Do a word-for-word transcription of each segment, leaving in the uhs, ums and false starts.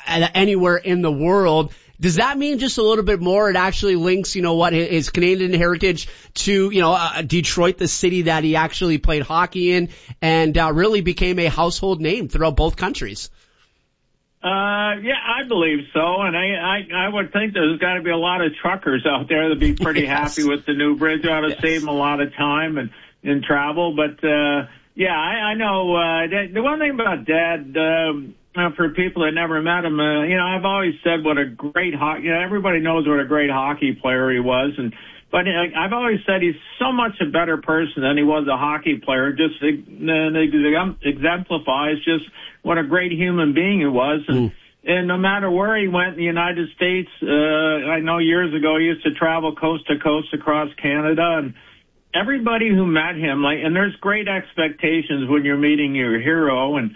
anywhere in the world. Does that mean just a little bit more? It actually links, you know, what his Canadian heritage to, you know, uh, Detroit, the city that he actually played hockey in, and uh, really became a household name throughout both countries. Uh, yeah, I believe so, and I, I, I would think there's got to be a lot of truckers out there that'd be pretty yes. happy with the new bridge. Ought to yes. save them a lot of time and, and travel, but, uh, yeah, I, I know, uh, that, the one thing about Dad, um, uh, for people that never met him, uh, you know, I've always said what a great hockey, you know, everybody knows what a great hockey player he was, and, but uh, I've always said he's so much a better person than he was a hockey player. Just uh, exemplifies just what a great human being he was. And, mm. and no matter where he went in the United States, uh, I know years ago he used to travel coast to coast across Canada, and everybody who met him, like, and there's great expectations when you're meeting your hero. And,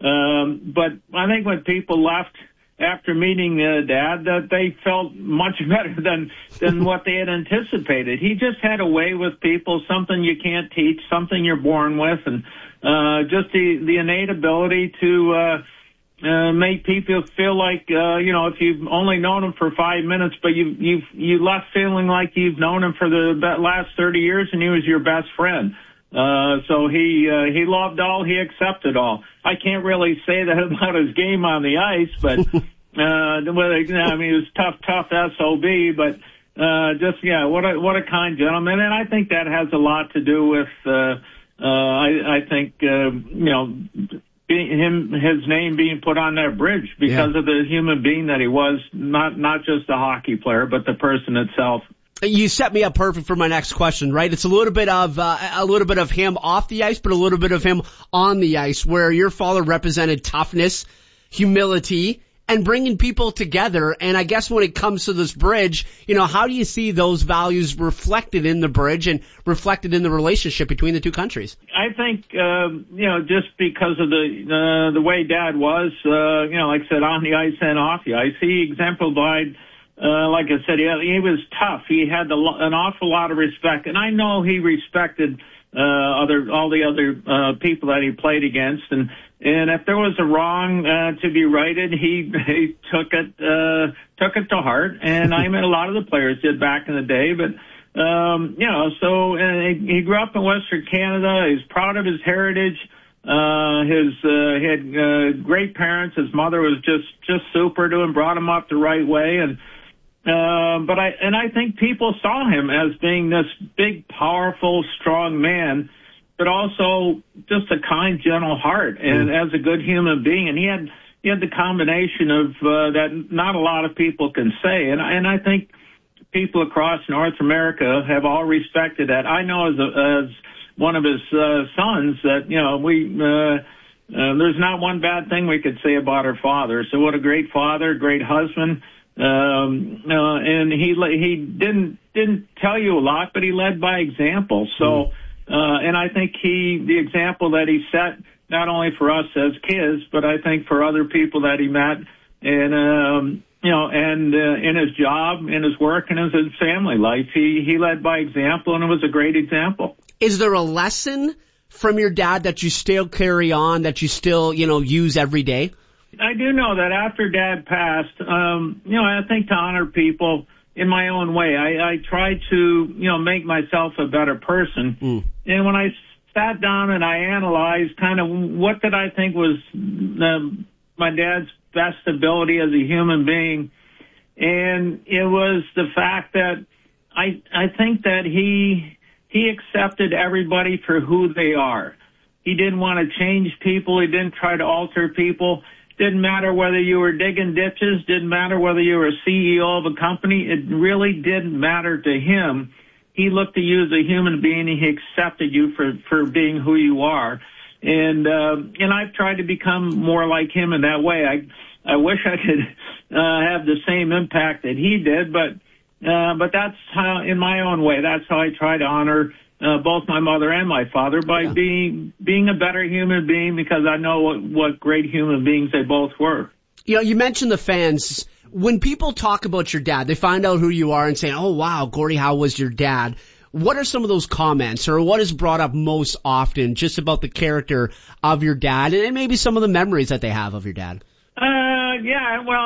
um, but I think when people left after meeting uh, Dad, that they felt much better than, than what they had anticipated. He just had a way with people, something you can't teach, something you're born with, and, Uh, just the, the innate ability to, uh, uh, make people feel like, uh, you know, if you've only known him for five minutes, but you, you've, you left feeling like you've known him for the last thirty years and he was your best friend. Uh, so he, uh, he loved all, he accepted all. I can't really say that about his game on the ice, but, uh, I mean, it was tough, tough S O B, but, uh, just, yeah, what a, what a kind gentleman. And I think that has a lot to do with, uh, Uh, I, I think, uh, you know, being, him, his name being put on that bridge because yeah. of the human being that he was, not, not just a hockey player, but the person itself. You set me up perfect for my next question, right? It's a little bit of, uh, a little bit of him off the ice, but a little bit of him on the ice, where your father represented toughness, humility, and bringing people together. And I guess when it comes to this bridge, you know, how do you see those values reflected in the bridge and reflected in the relationship between the two countries? I think, uh, you know, just because of the, uh, the way Dad was, uh, you know, like I said, on the ice and off the ice, he exemplified, uh, like I said, he, he was tough. He had the, an awful lot of respect. And I know he respected, uh, other, all the other, uh, people that he played against. And, And if there was a wrong uh, to be righted, he he took it uh, took it to heart, and I mean a lot of the players did back in the day. But um, you know, so uh, he grew up in Western Canada. He's proud of his heritage. Uh, his uh, he had uh, great parents. His mother was just just super to him, brought him up the right way, and uh, but I and I think people saw him as being this big, powerful, strong man, but also just a kind, gentle heart, and mm. as a good human being. And he had he had the combination of uh, that not a lot of people can say, and and I think people across North America have all respected that. I know as a, as one of his uh, sons that you know we uh, uh, there's not one bad thing we could say about our father. So what a great father, great husband. Um, uh, and he he didn't didn't tell you a lot, but he led by example. So. Mm. Uh, and I think he, the example that he set, not only for us as kids, but I think for other people that he met, and um, you know, and uh, in his job, in his work, and in his family life, he he led by example, and it was a great example. Is there a lesson from your dad that you still carry on, that you still, you know, use every day? I do know that after Dad passed, um, you know, I think to honor people in my own way. I, I tried to, you know, make myself a better person. Mm. And when I sat down and I analyzed kind of what did I think was the, my dad's best ability as a human being, and it was the fact that I I think that he he accepted everybody for who they are. He didn't want to change people. He didn't try to alter people. Didn't matter whether you were digging ditches, didn't matter whether you were a C E O of a company. It really didn't matter to him. He looked at you as a human being, and he accepted you for, for being who you are. And, uh, and I've tried to become more like him in that way. I, I wish I could, uh, have the same impact that he did, but, uh, but that's how, in my own way, that's how I try to honor Uh, both my mother and my father by yeah. being being a better human being, because I know what, what great human beings they both were. You know, you mentioned the fans. When people talk about your dad, they find out who you are and say, oh, wow, Gordie Howe was your dad. What are some of those comments, or what is brought up most often just about the character of your dad, and maybe some of the memories that they have of your dad? Uh, yeah, well,